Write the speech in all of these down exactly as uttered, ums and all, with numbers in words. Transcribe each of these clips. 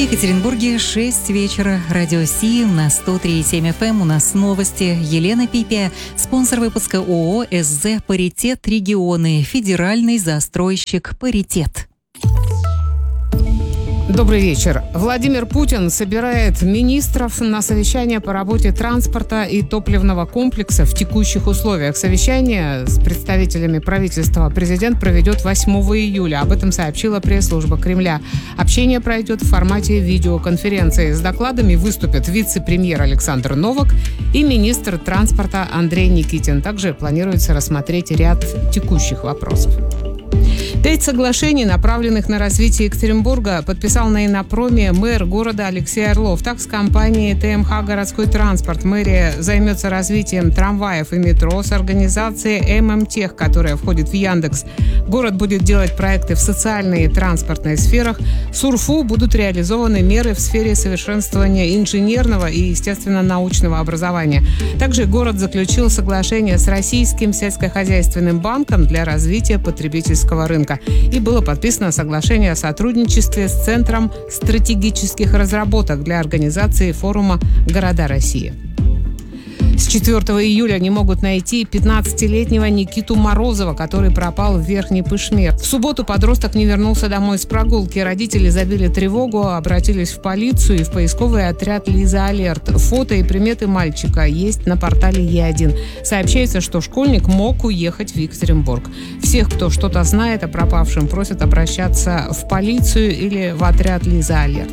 Екатеринбурге шесть вечера. Радио Си на сто три и семь эф эм. У нас новости. Елена Пипия, спонсор выпуска ООО СЗ «Паритет Регионы», федеральный застройщик «Паритет». Добрый вечер. Владимир Путин собирает министров на совещание по работе транспорта и топливного комплекса в текущих условиях. Совещание с представителями правительства президент проведет восьмого июля. Об этом сообщила пресс-служба Кремля. Общение пройдет в формате видеоконференции. С докладами выступят вице-премьер Александр Новак и министр транспорта Андрей Никитин. Также планируется рассмотреть ряд текущих вопросов. Пять соглашений, направленных на развитие Екатеринбурга, подписал на инопроме мэр города Алексей Орлов. Так, с компанией ТМХ «Городской транспорт» мэрия займется развитием трамваев и метро, с организацией ММТех, которая входит в Яндекс. Город будет делать проекты в социальной и транспортной сферах. С УРФУ будут реализованы меры в сфере совершенствования инженерного и, естественно, научного образования. Также город заключил соглашение с Российским сельскохозяйственным банком для развития потребительского рынка. И было подписано соглашение о сотрудничестве с Центром стратегических разработок для организации форума «Города России». С четвёртого июля не могут найти пятнадцатилетнего Никиту Морозова, который пропал в Верхней Пышме. В субботу подросток не вернулся домой с прогулки. Родители забили тревогу, обратились в полицию и в поисковый отряд «Лиза Алерт». Фото и приметы мальчика есть на портале Е один. Сообщается, что школьник мог уехать в Екатеринбург. Всех, кто что-то знает о пропавшем, просят обращаться в полицию или в отряд «Лиза Алерт».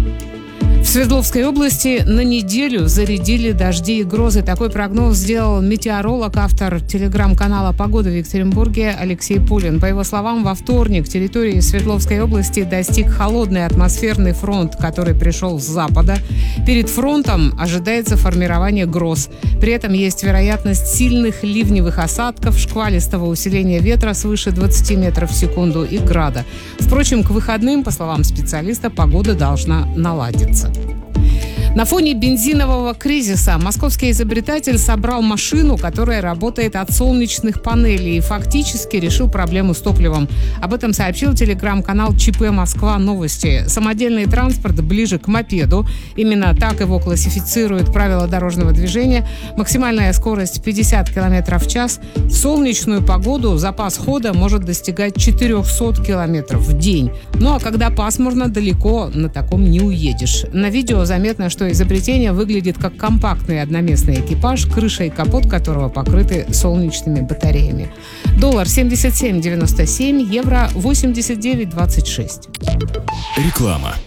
В Свердловской области на неделю зарядили дожди и грозы. Такой прогноз сделал метеоролог, автор телеграм-канала «Погода» в Екатеринбурге Алексей Пулин. По его словам, во вторник территории Свердловской области достиг холодный атмосферный фронт, который пришел с запада. Перед фронтом ожидается формирование гроз. При этом есть вероятность сильных ливневых осадков, шквалистого усиления ветра свыше двадцати метров в секунду и града. Впрочем, к выходным, по словам специалиста, погода должна наладиться. На фоне бензинового кризиса московский изобретатель собрал машину, которая работает от солнечных панелей, и фактически решил проблему с топливом. Об этом сообщил телеграм-канал ЧП «Москва. Новости». Самодельный транспорт ближе к мопеду. Именно так его классифицируют правила дорожного движения. Максимальная скорость пятьдесят километров в час. В солнечную погоду запас хода может достигать четырехсот километров в день. Ну а когда пасмурно, далеко на таком не уедешь. На видео заметно, что изобретение выглядит как компактный одноместный экипаж, крыша и капот которого покрыты солнечными батареями. Доллар семьдесят семь девяносто семь, евро восемьдесят девять двадцать шесть. Реклама.